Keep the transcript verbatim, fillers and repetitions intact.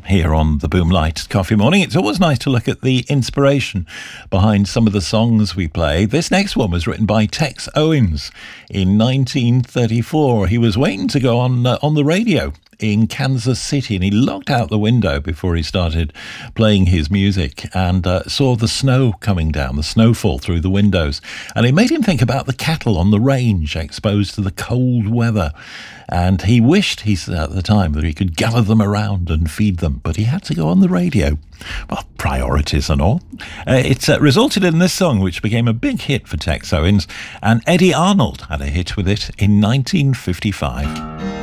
here on the Boomlight Coffee Morning. It's always nice to look at the inspiration behind some of the songs we play. This next one was written by Tex Owens in nineteen thirty-four. He was waiting to go on uh, on the radio in Kansas City, and he looked out the window before he started playing his music and uh, saw the snow coming down, the snowfall through the windows. And it made him think about the cattle on the range exposed to the cold weather. And he wished, he said at the time, that he could gather them around and feed them, but he had to go on the radio. Well, priorities and all. Uh, it uh, resulted in this song, which became a big hit for Tex Owens, and Eddie Arnold had a hit with it in nineteen fifty-five.